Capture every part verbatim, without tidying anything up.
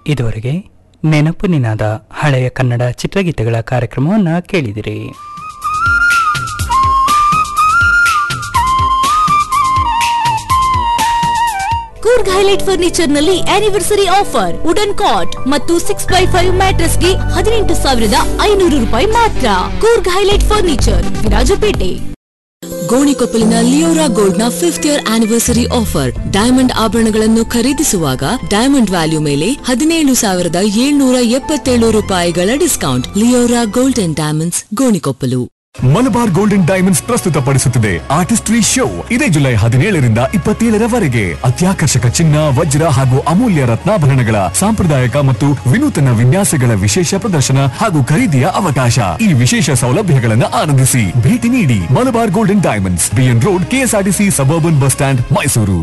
ಇದುವರೆಗೆ ನೆನಪು ನಿನಾದ ಹಳೆಯ ಕನ್ನಡ ಚಿತ್ರಗೀತೆಗಳ ಕಾರ್ಯಕ್ರಮವನ್ನು ಕೇಳಿದಿರಿ. ಕೂರ್ಗ್ ಹೈಲೈಟ್ ಫರ್ನಿಚರ್ ನಲ್ಲಿ ಆನಿವರ್ಸರಿ ಆಫರ್ ವುಡನ್ ಕಾಟ್ ಮತ್ತು ಸಿಕ್ಸ್ ಬೈ ಫೈವ್ ಮ್ಯಾಟ್ರೆಸ್ ಗೆ ಹದಿನೆಂಟು ಸಾವಿರದ ಐನೂರು ರೂಪಾಯಿ ಮಾತ್ರ. Coorg highlight furniture, Virajpet. ಗೋಣಿಕೊಪ್ಪಲಿನ Leora gold ನ fifth year anniversary offer. Diamond ಆಭರಣಗಳನ್ನು ಖರೀದಿಸುವಾಗ ಡೈಮಂಡ್ ವ್ಯಾಲ್ಯೂ ಮೇಲೆ ಹದಿನೇಳು ಸಾವಿರದ ಏಳ್ನೂರ ಎಪ್ಪತ್ತೇಳು ರೂಪಾಯಿಗಳ discount. Leora gold and diamonds, Gonikoppal. Malabar golden diamonds ಪ್ರಸ್ತುತಪಡಿಸುತ್ತದೆ ಆರ್ಟಿಸ್ಟ್ರಿ ಶೋ. ಇದೇ ಜುಲೈ ಹದಿನೇಳರಿಂದ ಇಪ್ಪತ್ತೇಳರವರೆಗೆ ಅತ್ಯಾಕರ್ಷಕ ಚಿನ್ನ, ವಜ್ರ ಹಾಗೂ ಅಮೂಲ್ಯ ರತ್ನಾಭರಣಗಳ ಸಾಂಪ್ರದಾಯಿಕ ಮತ್ತು ವಿನೂತನ ವಿನ್ಯಾಸಗಳ ವಿಶೇಷ ಪ್ರದರ್ಶನ ಹಾಗೂ ಖರೀದಿಯ ಅವಕಾಶ. ಈ ವಿಶೇಷ ಸೌಲಭ್ಯಗಳನ್ನು ಆನಂದಿಸಿ. ಭೇಟಿ ನೀಡಿ Malabar golden diamonds, B N road, KSRTC suburban bus stand, Mysuru.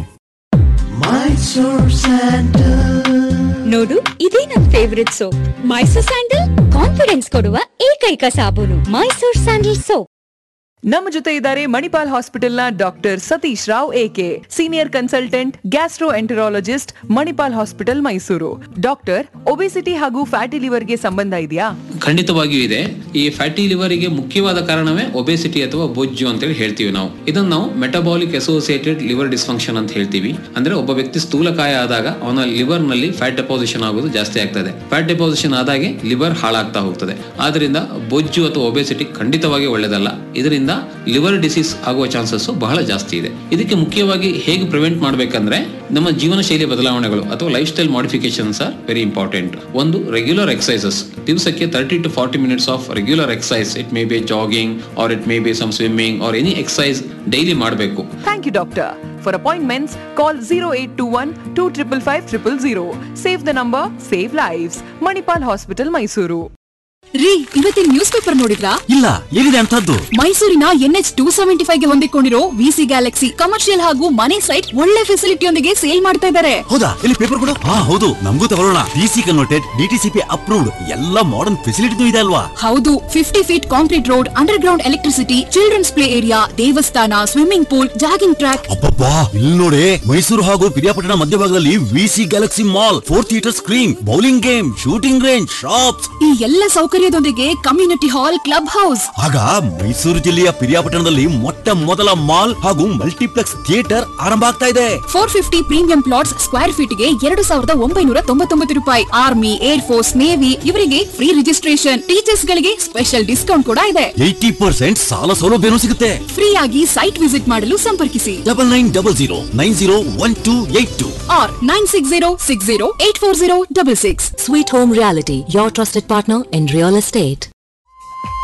ನೋಡು, ಇದೇ ನನ್ favourite soap. Mysore sandal confidence ಕೊಡುವ ಏಕೈಕ ಸಾಬೂನು. Mysore sandal soap. ನಮ್ಮ ಜೊತೆ ಇದ್ದಾರೆ ಮಣಿಪಾಲ್ ಹಾಸ್ಪಿಟಲ್ ನ doctor Satish Rao A K, senior consultant gastro enterologist, Manipal hospital, Mysuru. Doctor, obesity ಹಾಗೂ ಫ್ಯಾಟಿ ಲಿವರ್ ಗೆ ಸಂಬಂಧ ಇದೆಯಾ? ಖಂಡಿತವಾಗಿಯೂ ಇದೆ. ಈ ಫ್ಯಾಟಿ ಲಿವರ್ ಗೆ ಮುಖ್ಯವಾದ ಕಾರಣವೇ ಒಬೆಸಿಟಿ ಅಥವಾ ಬೊಜ್ಜು ಅಂತ ಹೇಳಿ ಹೇಳ್ತೀವಿ ನಾವು. ಇದನ್ನು ನಾವು ಮೆಟಬಾಲಿಕ್ ಅಸೋಸಿಯೇಟೆಡ್ ಲಿವರ್ ಡಿಸ್ಫಂಕ್ಷನ್ ಅಂತ ಹೇಳ್ತೀವಿ. ಅಂದ್ರೆ ಒಬ್ಬ ವ್ಯಕ್ತಿ ಸ್ಥೂಲಕಾಯ ಆದಾಗ ಅವನ ಲಿವರ್ ನಲ್ಲಿ ಫ್ಯಾಟ್ ಡೆಪಾಸಿಷನ್ ಆಗೋದು ಜಾಸ್ತಿ ಆಗ್ತದೆ. ಫ್ಯಾಟ್ ಡೆಪಾಸಿಷನ್ ಆದಾಗೆ ಲಿವರ್ ಹಾಳಾಗ್ತಾ ಹೋಗ್ತದೆ. ಆದ್ರಿಂದ ಬೊಜ್ಜು ಅಥವಾ ಒಬೆಸಿಟಿ ಖಂಡಿತವಾಗಿ ಒಳ್ಳೆಯದಲ್ಲ. ಇದರಿಂದ ಲಿವರ್ ಡಿಸೀಸ್ ಆಗುವ ಚಾನ್ಸಸ್ ಬಹಳ ಜಾಸ್ತಿ ಇದೆ. ಇದಕ್ಕೆ ಮುಖ್ಯವಾಗಿ ಹೇಗೆ ಪ್ರಿವೆಂಟ್ ಮಾಡಬೇಕಂದ್ರೆ ನಮ್ಮ ಜೀವನ ಶೈಲಿಯ ಬದಲಾವಣೆಗಳು ಅಥವಾ life style modifications are very important. ಒಂದು, ರೆಗ್ಯುಲರ್ ಎಕ್ಸರ್ಸೈಸಸ್. ದಿವಸಕ್ಕೆ thirty to forty minutes of regular exercise. It may be jogging R it may be some swimming R any exercise daily ಮಾಡಬೇಕು. Thank you doctor. For appointments, call zero eight two one two five five five zero zero. Save the number, save lives. Manipal Hospital, Mysuru. ರೀ, ಇವತ್ತಿನ news paper ನೋಡಿದ್ರಾ? ಇಲ್ಲ, ಏನಿದೆ ಅಂತದ್ದು? ಮೈಸೂರಿನ N H two seventy five ಗೆ ಹೊಂದಿಕೊಂಡಿರೋ VC Galaxy commercial ಹಾಗೂ ಮನೆ ಸೈಟ್ ಒಳ್ಳೆ ಫೆಸಿಲಿಟಿಯೊಂದಿಗೆ ಸೇಲ್ ಮಾಡ್ತಾ ಇದ್ದಾರೆ. ಹೌದಾ? ಇಲ್ಲಿ ಪೇಪರ್ ಕೊಡು. ಹಾ ಹೌದು, ನಮಗೂ ತಗೊಳ್ಳೋಣ. ಡಿಸಿ ಕನ್ವರ್ಟೆಡ್, ಡಿಟಿಸಿಪಿ ಅಪ್ರೂವ್ಡ್, ಎಲ್ಲ ಮಾಡರ್ನ್ ಫೆಸಿಲಿಟಿ ಇದೆ ಅಲ್ವಾ? ಹೌದು, fifty feet concrete road, under ground electricity, children's play area, ದೇವಸ್ಥಾನ, ಸ್ವಿಮ್ಮಿಂಗ್ ಪೂಲ್, ಜಾಗಿಂಗ್ ಟ್ರ್ಯಾಕ್. ಅಬ್ಬಬ್ಬಾ, ಇಲ್ಲಿ ನೋಡಿ, ಮೈಸೂರು ಹಾಗೂ ಪಿರಿಯಾಪಟ್ಟಣ ಮಧ್ಯಭಾಗದಲ್ಲಿ VC Galaxy mall, four theatre screen, bowling game, shooting range, shops, ಈ ಎಲ್ಲ ಸೌಕರ್ಯದೊಂದಿಗೆ ಕಮ್ಯುನಿಟಿ ಹಾಲ್, ಕ್ಲಬ್ ಹೌಸ್. ಆಗ ಮೈಸೂರು ಜಿಲ್ಲೆಯ ಪಿರಿಯಾಪಟ್ಟಣದಲ್ಲಿ ಮೊಟ್ಟ ಮೊದಲ ಮಾಲ್ ಹಾಗೂ ಮಲ್ಟಿಪ್ಲೆಕ್ಸ್ ಥಿಯೇಟರ್ ಆರಂಭ ಆಗ್ತಾ ಇದೆ. Four fifty premium plots square feet ಗೆ ಎರಡು ಸಾವಿರದ ಒಂಬೈನೂರ ತೊಂಬತ್ತೊಂಬತ್ತು ರೂಪಾಯಿ. ಆರ್ಮಿ, ಏರ್ ಫೋರ್ಸ್, ನೇವಿ ಇವರಿಗೆ ಫ್ರೀ ರಿಜಿಸ್ಟ್ರೇಷನ್. ಟೀಚರ್ಸ್ ಗಳಿಗೆ ಸ್ಪೆಷಲ್ ಡಿಸ್ಕೌಂಟ್ ಕೂಡ ಇದೆ. ಏಯ್ಟಿ ಪರ್ಸೆಂಟ್ ಸಾಲ ಸೌಲಭ್ಯನೂ ಸಿಗುತ್ತೆ. ಫ್ರೀ ಆಗಿ ಸೈಟ್ ವಿಸಿಟ್ ಮಾಡಲು ಸಂಪರ್ಕಿಸಿ double nine double zero nine zero one two eight two R nine six zero six zero eight four zero double six. Sweet Home Reality, your trusted partner in real estate.